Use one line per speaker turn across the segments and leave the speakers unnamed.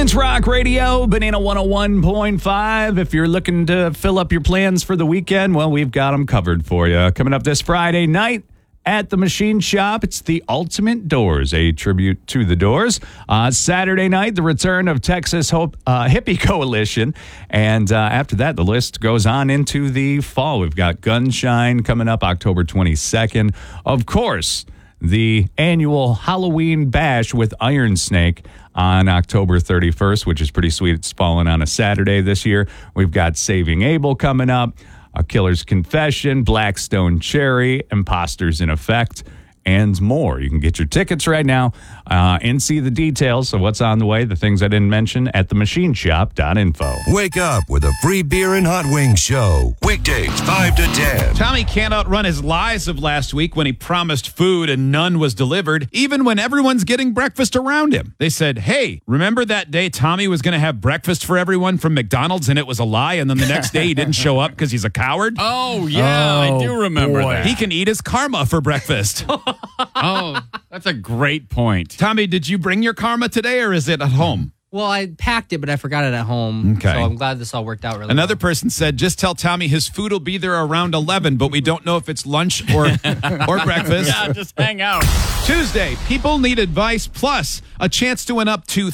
Excellence Rock Radio, Banana 101.5. If you're looking to fill up your plans for the weekend, well, we've got them covered for you. Coming up this Friday night at the Machine Shop, it's the Ultimate Doors, a tribute to the Doors. Saturday night, the return of Texas Hippie Coalition. And after that, the list goes on into the fall. We've got Gunshine coming up October 22nd. Of course, the annual Halloween Bash with Iron Snake on October 31st, which is pretty sweet. It's falling on a Saturday this year. We've got Saving Abel coming up, A Killer's Confession, Blackstone Cherry, Imposters in Effect, and more. You can get your tickets right now and see the details of what's on the way, the things I didn't mention, at themachineshop.info.
Wake up with a free beer and hot wings show. Weekdays, 5 to 10.
Tommy can't outrun his lies of last week when he promised food and none was delivered, even when everyone's getting breakfast around him. They said, hey, remember that day Tommy was going to have breakfast for everyone from McDonald's and it was a lie, and then the next day he didn't show up because he's a coward?
Oh, yeah, I do remember that.
He can eat his karma for breakfast.
Oh, that's a great point.
Tommy, did you bring your karma today or is it at home?
Well, I packed it, but I forgot it at home.
Okay.
So I'm glad this all worked out really
Another
well.
person said, just tell Tommy his food will be there around 11, but we don't know if it's lunch or breakfast.
Yeah, just hang out.
Tuesday, people need advice plus a chance to win up to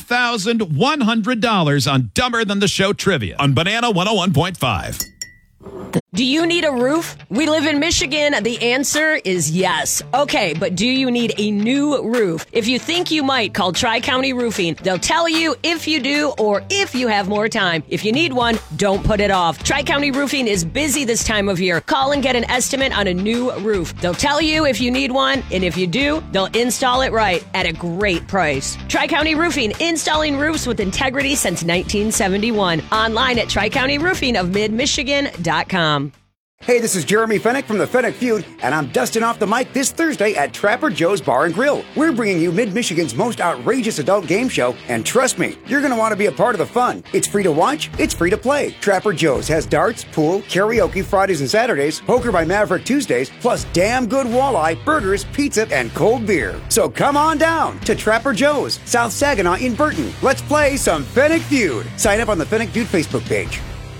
$3,100 on Dumber Than the Show trivia on Banana 101.5.
Do you need a roof? We live in Michigan. The answer is yes. Okay, but do you need a new roof? If you think you might, call Tri-County Roofing. They'll tell you if you do or if you have more time. If you need one, don't put it off. Tri-County Roofing is busy this time of year. Call and get an estimate on a new roof. They'll tell you if you need one, and if you do, they'll install it right at a great price. Tri-County Roofing, installing roofs with integrity since 1971. Online at TriCountyRoofingofMidMichigan.com.
Hey, this is Jeremy Fennick from the Fennick Feud, and I'm dusting off the mic this Thursday at Trapper Joe's Bar and Grill. We're bringing you Mid-Michigan's most outrageous adult game show, and trust me, you're going to want to be a part of the fun. It's free to watch, it's free to play. Trapper Joe's has darts, pool, karaoke Fridays and Saturdays, poker by Maverick Tuesdays, plus damn good walleye, burgers, pizza, and cold beer. So come on down to Trapper Joe's, South Saginaw in Burton. Let's play some Fennick Feud. Sign up on the Fennick Feud Facebook page.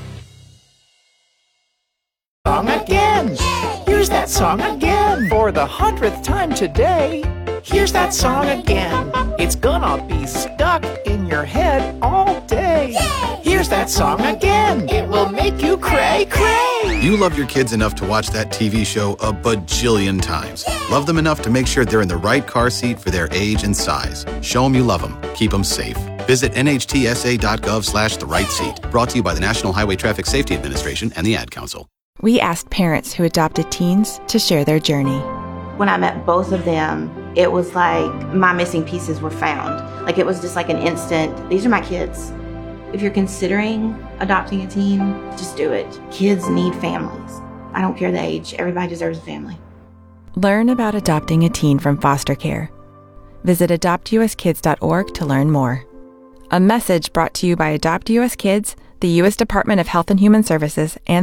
Song again. Here's that song again. For the 100th time today. Here's that song again. It's gonna be stuck in your head all day. Here's that song again. It will make you cray cray.
You love your kids enough to watch that TV show a bajillion times. Love them enough to make sure they're in the right car seat for their age and size. Show them you love them. Keep them safe. Visit nhtsa.gov/the-right-seat. Brought to you by the National Highway Traffic Safety Administration and the Ad Council.
We asked parents who adopted teens to share their journey.
When I met both of them, it was like my missing pieces were found. Like it was just like an instant, these are my kids. If you're considering adopting a teen, just do it. Kids need families. I don't care the age. Everybody deserves a family.
Learn about adopting a teen from foster care. Visit adoptuskids.org to learn more. A message brought to you by Adopt US Kids, the U.S. Department of Health and Human Services, and